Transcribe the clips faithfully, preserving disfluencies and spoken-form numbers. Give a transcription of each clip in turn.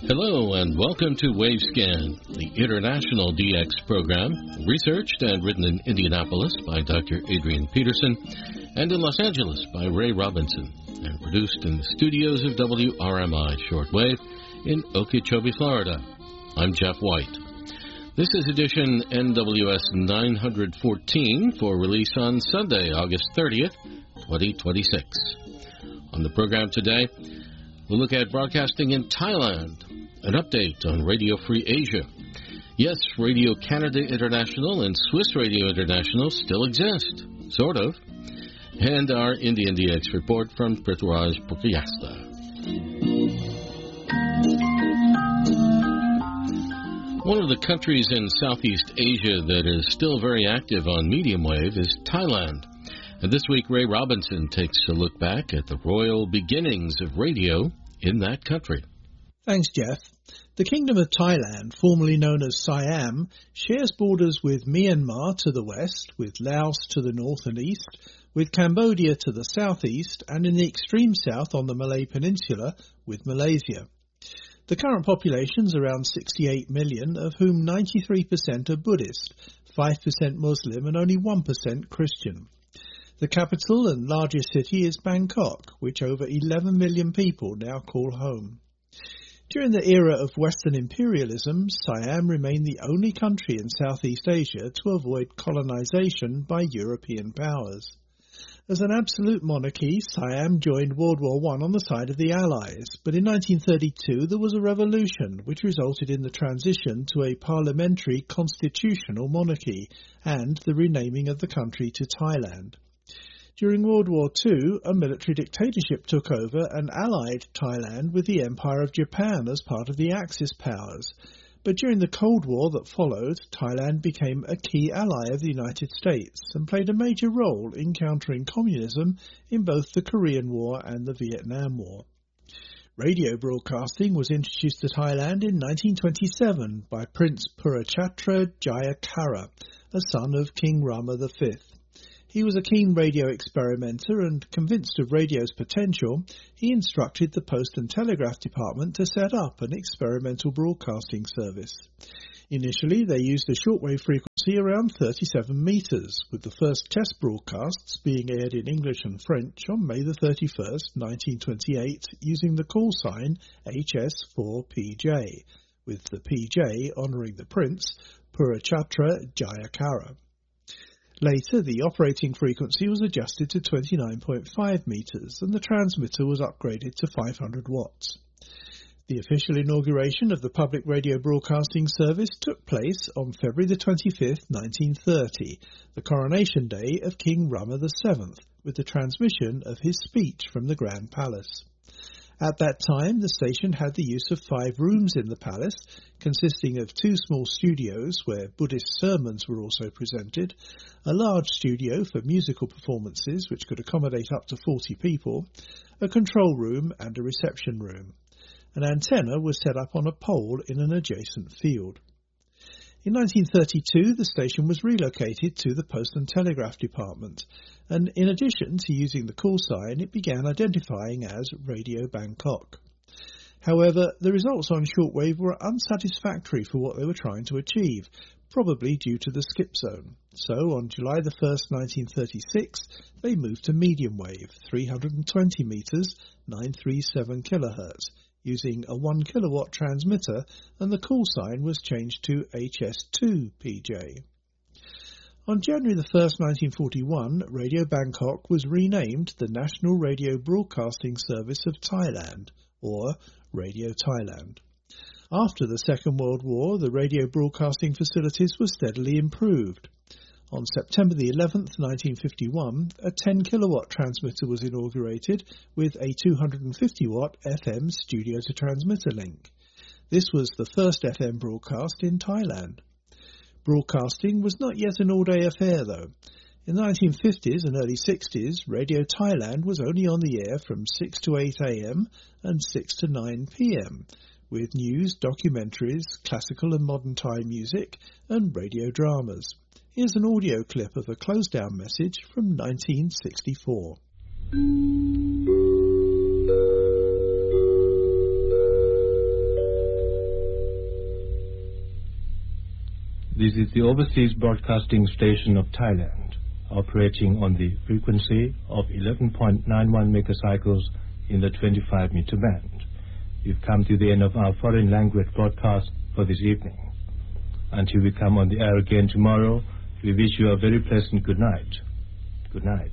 Hello and welcome to Wavescan, the international D X program, researched and written in Indianapolis by Doctor Adrian Peterson and in Los Angeles by Ray Robinson, and produced in the studios of W R M I Shortwave in Okeechobee, Florida. I'm Jeff White. This is edition N W S nine fourteen for release on Sunday, August thirtieth, twenty twenty-six. On the program today, we'll look at broadcasting in Thailand, an update on Radio Free Asia. Yes, Radio Canada International and Swiss Radio International still exist, sort of. And our Indian D X report from Prithviraj Pukayastha. One of the countries in Southeast Asia that is still very active on medium wave is Thailand. And this week, Ray Robinson takes a look back at the royal beginnings of radio in that country. Thanks, Jeff. The Kingdom of Thailand, formerly known as Siam, shares borders with Myanmar to the west, with Laos to the north and east, with Cambodia to the southeast, and in the extreme south on the Malay Peninsula with Malaysia. The current population is around sixty-eight million, of whom ninety-three percent are Buddhist, five percent Muslim and only one percent Christian. The capital and largest city is Bangkok, which over eleven million people now call home. During the era of Western imperialism, Siam remained the only country in Southeast Asia to avoid colonization by European powers. As an absolute monarchy, Siam joined World War One on the side of the Allies, but in nineteen thirty-two there was a revolution which resulted in the transition to a parliamentary constitutional monarchy and the renaming of the country to Thailand. During World War Two, a military dictatorship took over and allied Thailand with the Empire of Japan as part of the Axis powers. But during the Cold War that followed, Thailand became a key ally of the United States and played a major role in countering communism in both the Korean War and the Vietnam War. Radio broadcasting was introduced to Thailand in nineteen twenty-seven by Prince Purachatra Jayakara, a son of King Rama the fifth. He was a keen radio experimenter and, convinced of radio's potential, he instructed the Post and Telegraph Department to set up an experimental broadcasting service. Initially, they used a shortwave frequency around thirty-seven metres, with the first test broadcasts being aired in English and French on May the thirty-first, nineteen twenty-eight, using the call sign H S four P J, with the P J honouring the Prince, Purachatra Jayakara. Later, the operating frequency was adjusted to twenty-nine point five metres and the transmitter was upgraded to five hundred watts. The official inauguration of the public radio broadcasting service took place on February the twenty-fifth, nineteen thirty, the coronation day of King Rama the seventh, with the transmission of his speech from the Grand Palace. At that time, the station had the use of five rooms in the palace, consisting of two small studios where Buddhist sermons were also presented, a large studio for musical performances which could accommodate up to forty people, a control room and a reception room. An antenna was set up on a pole in an adjacent field. In nineteen thirty-two, the station was relocated to the Post and Telegraph Department, and in addition to using the call sign, it began identifying as Radio Bangkok. However, the results on shortwave were unsatisfactory for what they were trying to achieve, probably due to the skip zone. So, on July the first, nineteen thirty-six, they moved to medium wave, three hundred twenty metres, nine thirty-seven kilohertz, using a one kilowatt transmitter, and the call sign was changed to H S two P J. On January the first, nineteen forty-one, Radio Bangkok was renamed the National Radio Broadcasting Service of Thailand, or Radio Thailand. After the Second World War, the radio broadcasting facilities were steadily improved. On September the eleventh, nineteen fifty-one, a ten kilowatt transmitter was inaugurated with a two hundred fifty watt F M studio-to-transmitter link. This was the first F M broadcast in Thailand. Broadcasting was not yet an all-day affair, though. In the nineteen fifties and early sixties, Radio Thailand was only on the air from six to eight a m and six to nine p m, with news, documentaries, classical and modern Thai music, and radio dramas. Here's an audio clip of a close-down message from nineteen sixty-four. This is the overseas broadcasting station of Thailand, operating on the frequency of eleven point nine one megacycles in the twenty-five meter band. We've come to the end of our foreign language broadcast for this evening. Until we come on the air again tomorrow, we wish you a very pleasant good night. Good night.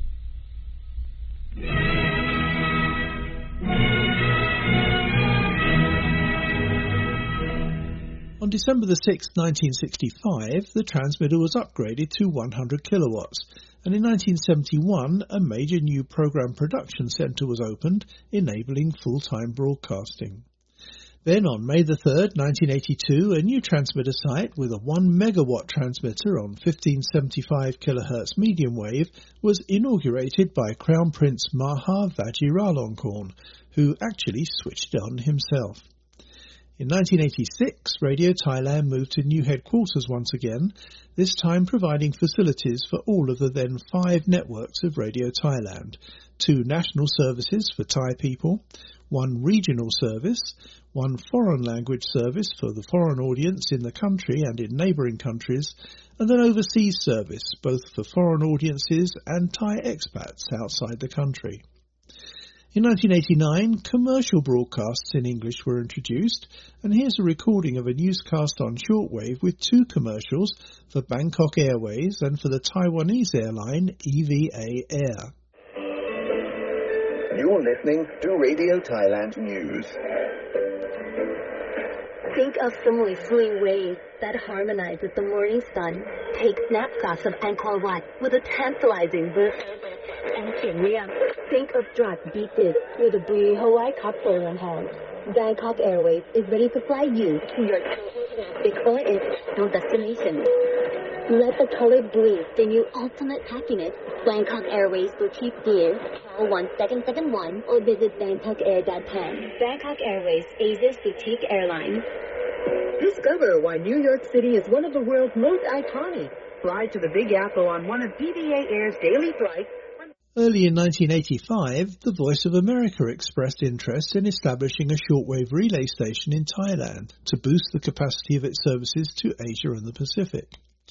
On December the sixth, nineteen sixty-five, the transmitter was upgraded to one hundred kilowatts, and in nineteen seventy-one, a major new program production centre was opened, enabling full-time broadcasting. Then on May the third, nineteen eighty-two, a new transmitter site with a one megawatt transmitter on fifteen seventy-five kilohertz medium wave was inaugurated by Crown Prince Maha Vajiralongkorn, who actually switched it on himself. In nineteen eighty-six, Radio Thailand moved to new headquarters once again, this time providing facilities for all of the then five networks of Radio Thailand, two national services for Thai people, one regional service, one foreign language service for the foreign audience in the country and in neighbouring countries, and an overseas service both for foreign audiences and Thai expats outside the country. In nineteen eighty-nine, commercial broadcasts in English were introduced, and here's a recording of a newscast on shortwave with two commercials for Bangkok Airways and for the Taiwanese airline E V A Air. You're listening to Radio Thailand News. Think of smooth flowing waves that harmonize with the morning sun. Take snapshots of Angkor Wat with a tantalizing burst and premium. Think of drop beaches with a blue Hawaii couple on hand. Bangkok Airways is ready to fly you to your or international destination. Let the color breathe the new ultimate happiness. Bangkok Airways Boutique Dear. Call one seven seven one or visit bangkok air dot com. Bangkok Airways, Asia's boutique airline. Discover why New York City is one of the world's most iconic. Fly to the Big Apple on one of B B A Air's daily flights. Early in nineteen eighty-five, the Voice of America expressed interest in establishing a shortwave relay station in Thailand to boost the capacity of its services to Asia and the Pacific.